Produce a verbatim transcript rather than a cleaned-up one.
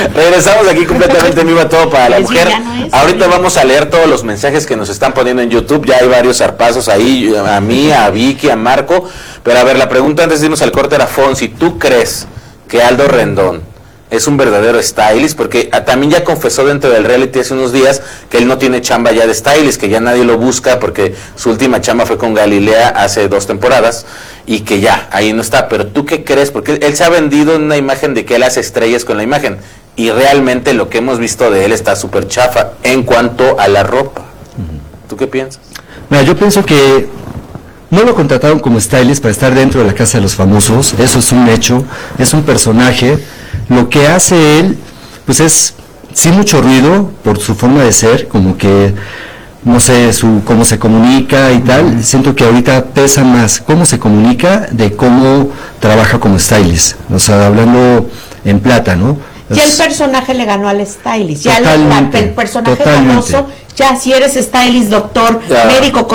Regresamos aquí completamente en vivo a Todo para la Mujer. Ahorita vamos a leer todos los mensajes que nos están poniendo en YouTube. Ya hay varios zarpazos ahí, a mí, a Vicky, a Marco. Pero a ver, la pregunta antes de irnos al corte era, Fonsi, ¿tú crees que Aldo Rendón es un verdadero stylist? Porque a, también ya confesó dentro del reality hace unos días que él no tiene chamba ya de stylist, que ya nadie lo busca porque su última chamba fue con Galilea hace dos temporadas y que ya, ahí no está. Pero ¿tú qué crees? Porque él se ha vendido una imagen de que él hace estrellas con la imagen y realmente lo que hemos visto de él está súper chafa en cuanto a la ropa. ¿Tú qué piensas? Mira, yo pienso que no lo contrataron como stylist para estar dentro de la casa de los famosos, eso es un hecho, es un personaje. Lo que hace él, pues es sí mucho ruido por su forma de ser, como que, no sé, su cómo se comunica y tal. Siento que ahorita pesa más cómo se comunica de cómo trabaja como stylist, o sea, hablando en plata, ¿no? Ya el personaje le ganó al stylist, ya el, el personaje totalmente famoso, ya si eres stylist, doctor, ya. médico,